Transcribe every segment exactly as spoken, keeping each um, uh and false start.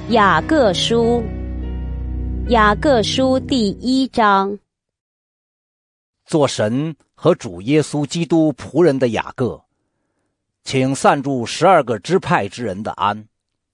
雅各书，雅各书第一章。 做神和主耶稣基督仆人的雅各，请散住十二个支派之人的安。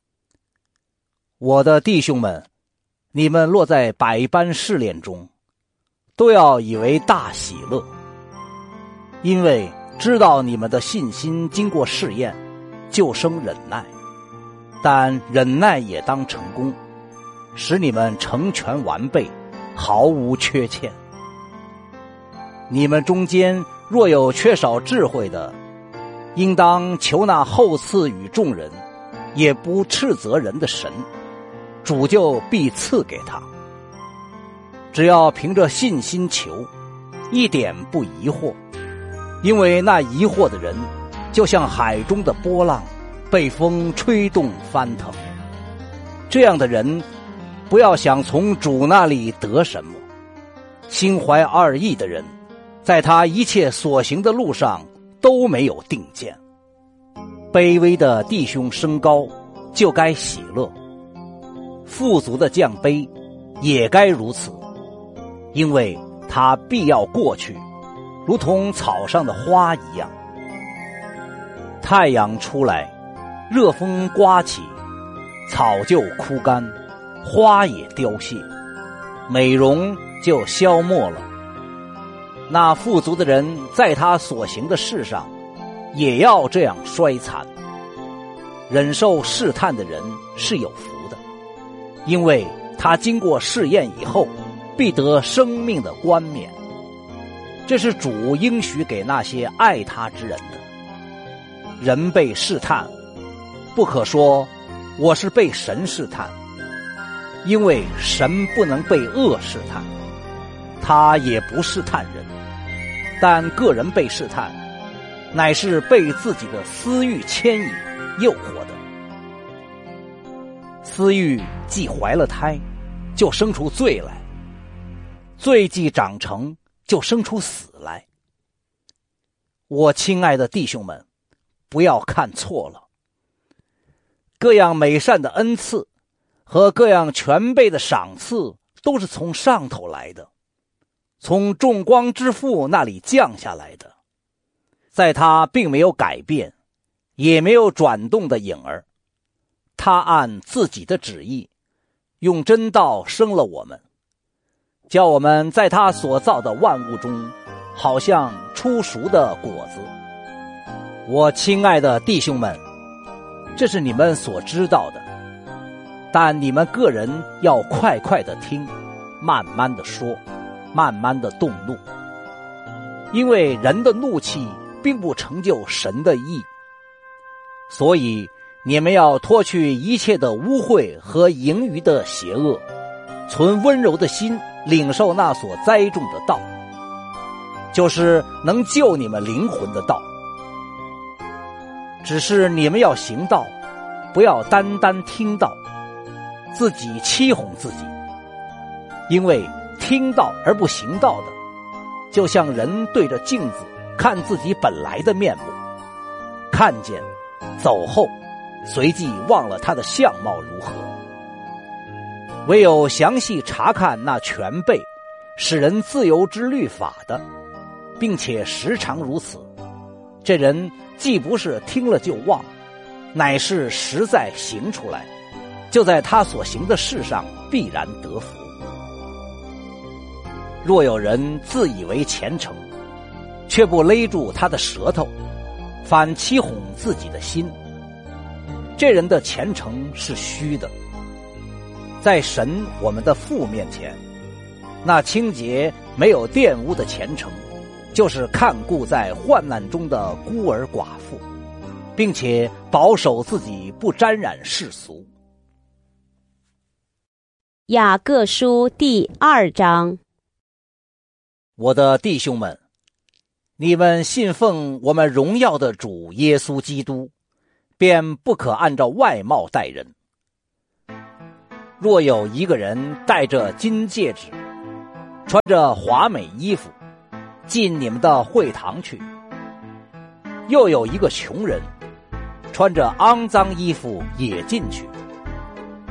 我的弟兄们，你们落在百般试炼中，都要以为大喜乐，因为知道你们的信心经过试验，就生忍耐。但忍耐也当成功，使你们成全完备，毫无缺欠。你们中间若有缺少智慧的，应当求那厚赐与众人，也不斥责人的神，主就必赐给他。只要凭着信心求，一点不疑惑，因为那疑惑的人，就像海中的波浪，被风吹动翻腾。这样的人，不要想从主那里得什么。心怀二意的人，在他一切所行的路上都没有定见。卑微的弟兄升高，就该喜乐；富足的降卑，也该如此，因为他必要过去，如同草上的花一样。太阳出来，热风刮起，草就枯干，花也凋谢，美容就消没了。那富足的人在他所行的事上，也要这样衰残。忍受试探的人是有福的，因为他经过试验以后，必得生命的冠冕。这是主应许给那些爱他之人的。人被试探，不可说我是被神试探，因为神不能被恶试探，他也不试探人。但个人被试探，乃是被自己的私欲牵引诱惑的。私欲既怀了胎，就生出罪来；罪既长成，就生出死来。我亲爱的弟兄们，不要看错了。各样美善的恩赐和各样全备的赏赐，都是从上头来的，从众光之父那里降下来的。在他并没有改变，也没有转动的影儿。他按自己的旨意，用真道生了我们，叫我们在他所造的万物中，好像出熟的果子。我亲爱的弟兄们，这是你们所知道的，但你们个人要快快的听，慢慢的说，慢慢的动怒，因为人的怒气并不成就神的义。所以你们要脱去一切的污秽和盈余的邪恶，存温柔的心，领受那所栽种的道，就是能救你们灵魂的道。只是你们要行道，不要单单听道，自己欺哄自己。因为听道而不行道的，就像人对着镜子看自己本来的面目，看见走后，随即忘了他的相貌如何。唯有详细查看那全备使人自由之律法的，并且时常如此，这人既不是听了就忘，乃是实在行出来，就在他所行的事上必然得福。若有人自以为虔诚，却不勒住他的舌头，反欺哄自己的心，这人的虔诚是虚的。在神我们的父面前，那清洁没有玷污的虔诚，就是看顾在患难中的孤儿寡妇，并且保守自己不沾染世俗。 雅各书第二章。 我的弟兄们，你们信奉我们荣耀的主耶稣基督，便不可按照外貌待人。若有一个人戴着金戒指，穿着华美衣服，进你们的会堂去，又有一个穷人穿着肮脏衣服也进去，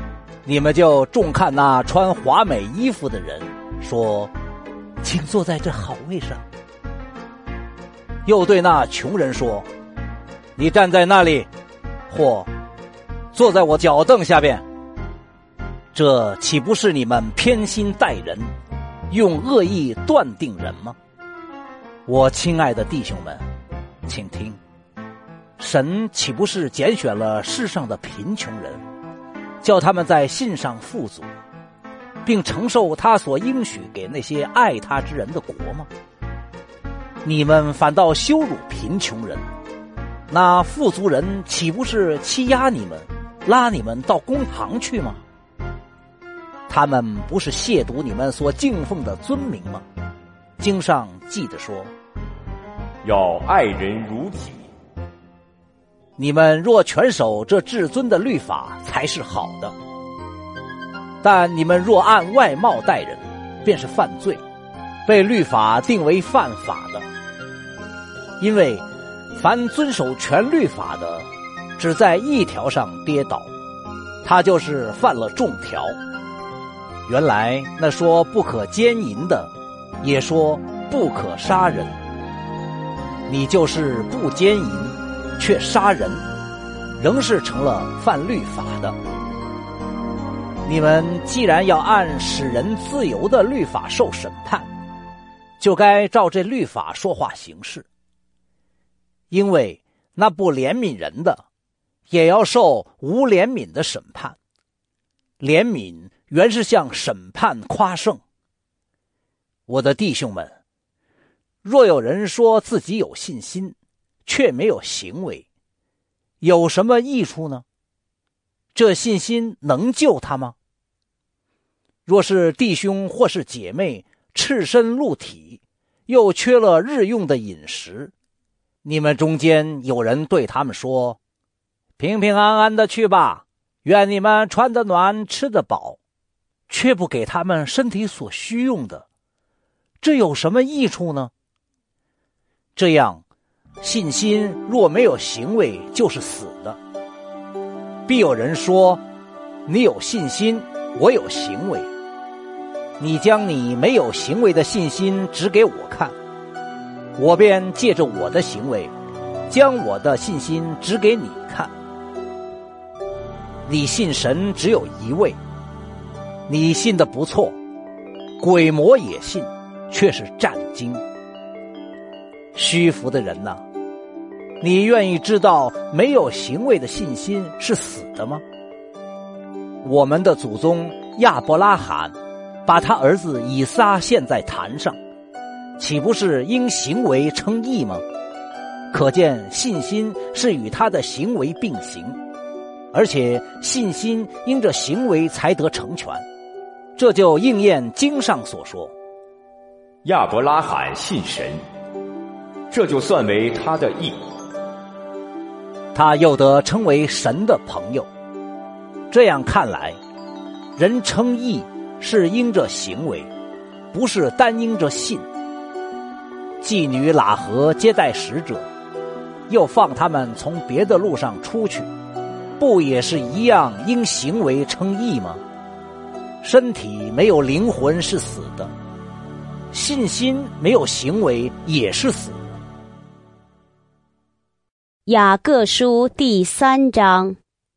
你们就重看那穿华美衣服的人，说：请坐在这好位上。又对那穷人说：你站在那里，或坐在我脚凳下边。这岂不是你们偏心待人，用恶意断定人吗？我亲爱的弟兄们，请听，神岂不是拣选了世上的贫穷人，叫他们在信上富足，并承受他所应许给那些爱他之人的国吗？你们反倒羞辱贫穷人，那富足人岂不是欺压你们，拉你们到公堂去吗？他们不是亵渎你们所敬奉的尊名吗？经上记着说： 要爱人如己。 你们若全守这至尊的律法，才是好的。但你们若按外貌待人，便是犯罪，被律法定为犯法的。因为凡遵守全律法的，只在一条上跌倒，他就是犯了众条。原来那说不可奸淫的，也说不可杀人。你就是不奸淫，却杀人，仍是成了犯律法的。你们既然要按使人自由的律法受审判，就该照这律法说话行事。因为那不怜悯人的，也要受无怜悯的审判。怜悯原是向审判夸胜。我的弟兄们，若有人说自己有信心，却没有行为，有什么益处呢？这信心能救他吗？若是弟兄或是姐妹赤身露体，又缺了日用的饮食，你们中间有人对他们说：平平安安的去吧，愿你们穿得暖，吃得饱，却不给他们身体所需用的，这有什么益处呢？这样，信心若没有行为，就是死的。必有人说：你有信心，我有行为。你将你没有行为的信心指给我看，我便借着我的行为，将我的信心指给你看。你信神只有一位，你信得不错，鬼魔也信，却是战惊。虚浮的人哪，你愿意知道没有行为的信心是死的吗？我们的祖宗亚伯拉罕把他儿子以撒献在坛上，岂不是因行为称义吗？可见信心是与他的行为并行，而且信心因着行为才得成全。这就应验经上所说： 亚伯拉罕信神，这就算为他的义。 他又得称为神的朋友。这样看来，人称义是因着行为，不是单因着信。妓女喇合接待使者，又放他们从别的路上出去，不也是一样因行为称义吗？身体没有灵魂是死的，信心没有行为也是死的。 雅各书第三章。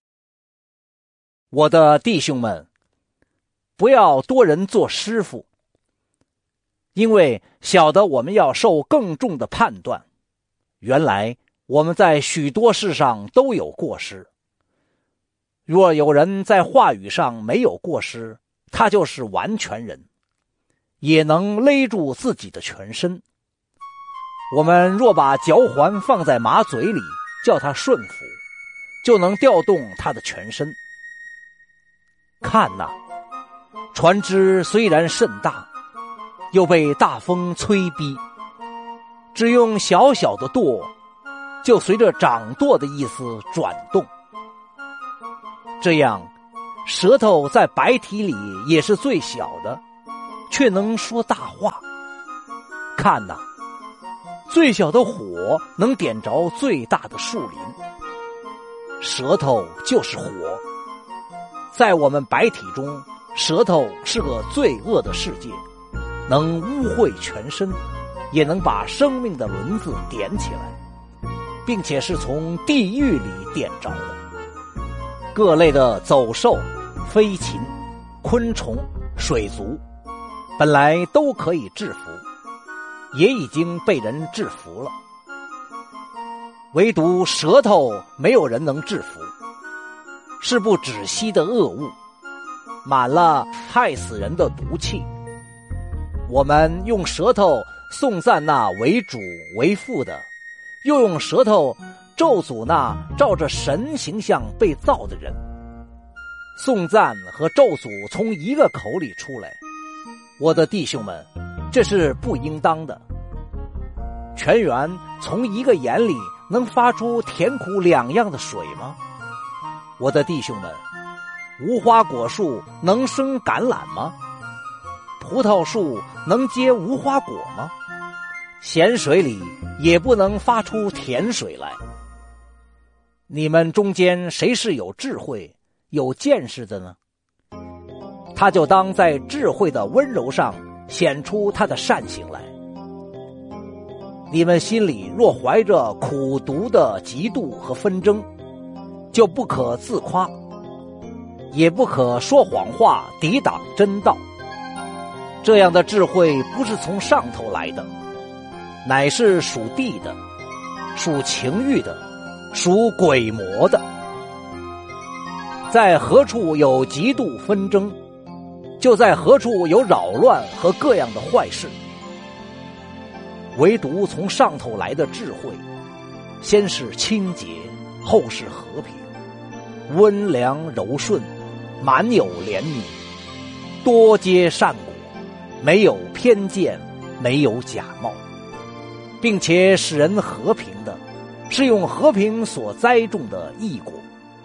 我的弟兄们，不要多人做师傅，因为晓得我们要受更重的判断。原来我们在许多事上都有过失。若有人在话语上没有过失，他就是完全人，也能勒住自己的全身。我们若把嚼环放在马嘴里，叫它顺服，就能调动它的全身。看哪，船只虽然甚大，又被大风催逼，只用小小的舵，就随着掌舵的意思转动。这样，舌头在白体里也是最小的，却能说大话。看哪，最小的火能点着最大的树林。舌头就是火， 在我们白体中，舌头是个罪恶的世界，能污秽全身，也能把生命的轮子点起来，并且是从地狱里点着的。各类的走兽、飞禽、昆虫、水族，本来都可以制服，也已经被人制服了，唯独舌头没有人能制服，是不止息的恶物，满了害死人的毒气。我们用舌头颂赞那为主为父的，又用舌头咒诅那照着神形象被造的人。颂赞和咒诅从一个口里出来，我的弟兄们，这是不应当的。泉源从一个眼里能发出甜苦两样的水吗？我的弟兄们，无花果树能生橄榄吗？葡萄树能结无花果吗？咸水里也不能发出甜水来。你们中间谁是有智慧有见识的呢？他就当在智慧的温柔上显出他的善行来。你们心里若怀着苦毒的嫉妒和纷争，就不可自夸，也不可说谎话抵挡真道。这样的智慧不是从上头来的，乃是属地的，属情欲的，属鬼魔的。在何处有嫉妒纷争，就在何处有扰乱和各样的坏事。唯独从上头来的智慧，先是清洁，后是和平，温良柔顺，满有怜悯，多结善果，没有偏见，没有假冒，并且使人和平的，是用和平所栽种的义果。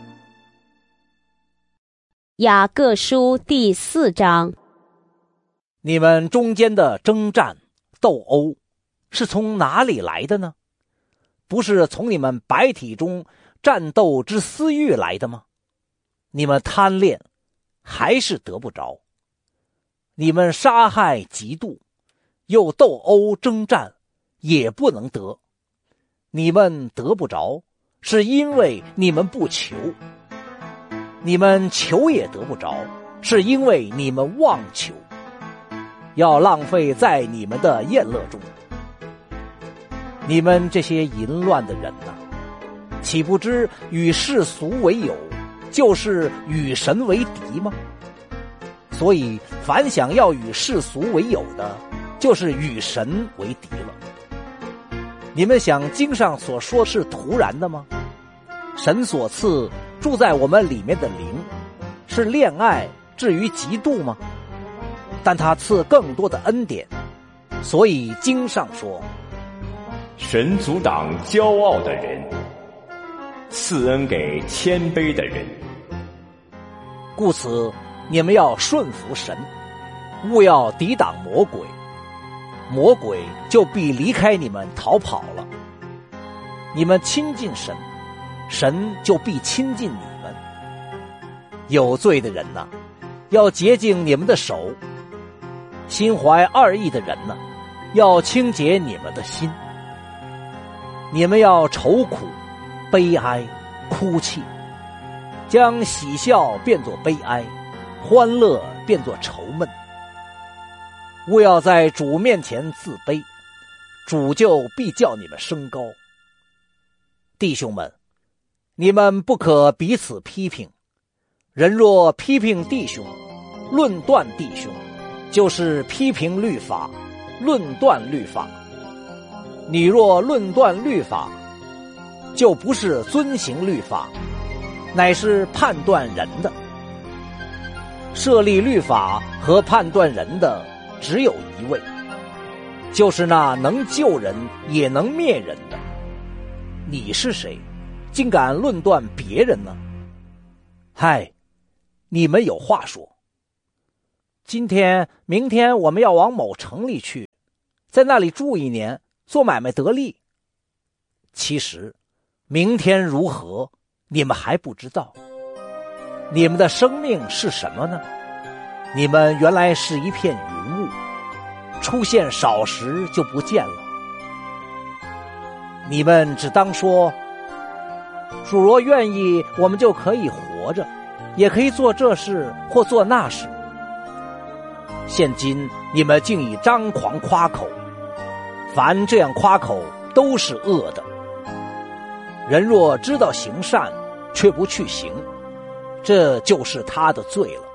雅各书第四章。 你们中间的征战斗殴是从哪里来的呢？不是从你们白体中战斗之私欲来的吗？你们贪恋，还是得不着；你们杀害嫉妒，又斗殴征战，也不能得。你们得不着，是因为你们不求；你们求也得不着，是因为你们妄求，要浪费在你们的宴乐中。你们这些淫乱的人哪、啊，岂不知与世俗为友，就是与神为敌吗？所以凡想要与世俗为友的，就是与神为敌了。你们想经上所说是徒然的吗？神所赐住在我们里面的灵，是恋爱至于嫉妒吗？但他赐更多的恩典，所以经上说， 神阻挡骄傲的人，赐恩给谦卑的人。 故此你们要顺服神，勿要抵挡魔鬼，魔鬼就必离开你们逃跑了。你们亲近神，神就必亲近你们。有罪的人哪、啊，要洁净你们的手；心怀二意的人哪、啊，要清洁你们的心。你们要愁苦、悲哀、哭泣，将喜笑变作悲哀，欢乐变作愁闷。勿要在主面前自卑，主就必叫你们升高。弟兄们，你们不可彼此批评。人若批评弟兄，论断弟兄，就是批评律法，论断律法。你若论断律法，就不是遵行律法，乃是判断人的。设立律法和判断人的只有一位，就是那能救人也能灭人的。你是谁，竟敢论断别人呢？嗨，你们有话说。今天明天我们要往某城里去，在那里住一年，做买卖得利。其实明天如何，你们还不知道。 你们的生命是什么呢？你们原来是一片云雾，出现少时就不见了。你们只当说，主若愿意，我们就可以活着，也可以做这事或做那事。现今你们竟以张狂夸口，凡这样夸口都是恶的。人若知道行善，却不去行，这就是他的罪了。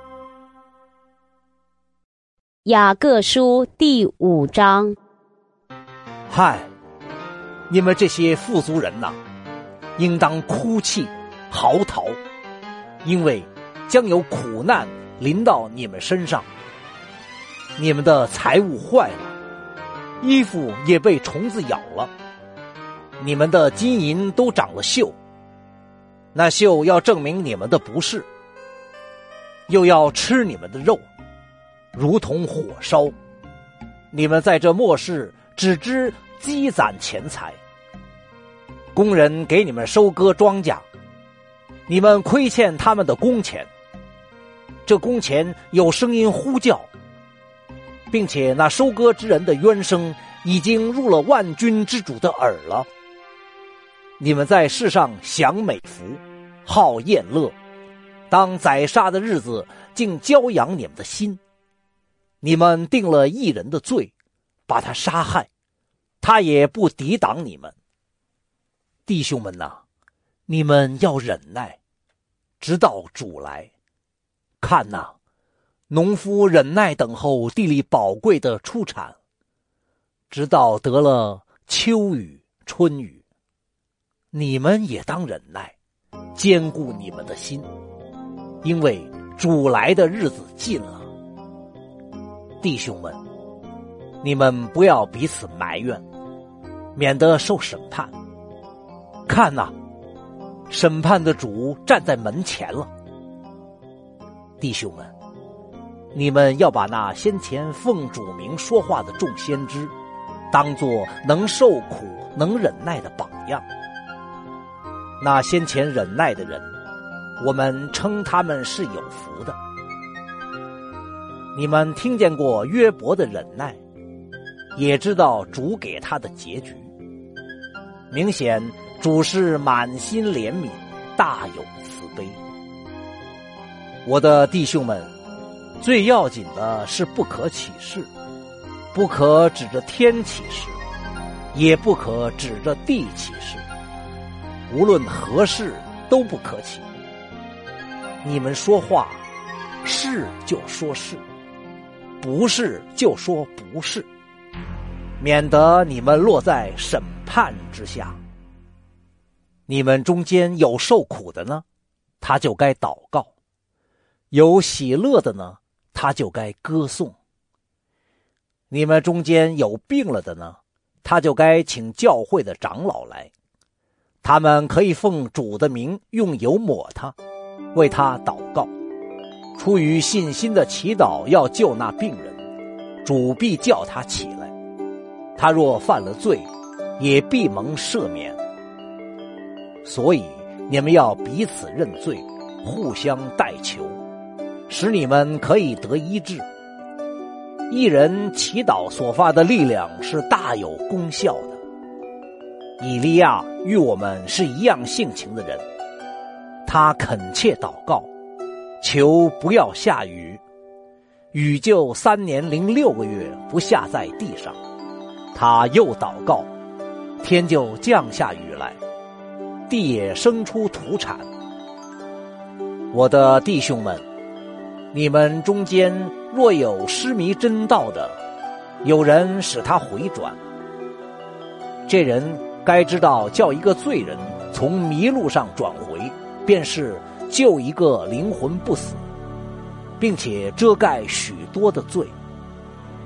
雅各书第五章。 嗨，你们这些富足人呐，应当哭泣嚎啕，因为将有苦难临到你们身上。你们的财物坏了，衣服也被虫子咬了，你们的金银都长了锈，那锈要证明你们的不是，又要吃你们的肉，如同火烧。你们在这末世只知积攒钱财，工人给你们收割庄稼，你们亏欠他们的工钱，这工钱有声音呼叫，并且那收割之人的冤声已经入了万军之主的耳了。你们在世上享美福，好宴乐，当宰杀的日子竟骄养你们的心。你们定了一人的罪，把他杀害，他也不抵挡你们。弟兄们哪，你们要忍耐，直到主来。看哪，农夫忍耐等候地里宝贵的出产，直到得了秋雨春雨。你们也当忍耐，坚固你们的心，因为主来的日子近了。弟兄们，你们不要彼此埋怨，免得受审判。看哪，审判的主站在门前了。弟兄们，你们要把那先前奉主名说话的众先知，当作能受苦能忍耐的榜样。那先前忍耐的人，我们称他们是有福的。你们听见过约伯的忍耐，也知道主给他的结局。明显主是满心怜悯，大有慈悲。我的弟兄们，最要紧的是不可起誓，不可指着天起誓，也不可指着地起誓，无论何事都不可起。你们说话，是就说是，不是就说不是，免得你们落在审判之下。你们中间有受苦的呢，他就该祷告；有喜乐的呢，他就该歌颂。你们中间有病了的呢，他就该请教会的长老来，他们可以奉主的名用油抹他，为他祷告。出于信心的祈祷要救那病人，主必叫他起来。他若犯了罪，也必蒙赦免。所以你们要彼此认罪，互相代求，使你们可以得医治。一人祈祷所发的力量是大有功效的。以利亚与我们是一样性情的人，他恳切祷告，求不要下雨，雨就三年零六个月不下在地上。他又祷告，天就降下雨来，地也生出土产。我的弟兄们，你们中间若有失迷真道的，有人使他回转，这人该知道叫一个罪人从迷路上转回，便是救一个灵魂不死，并且遮盖许多的罪。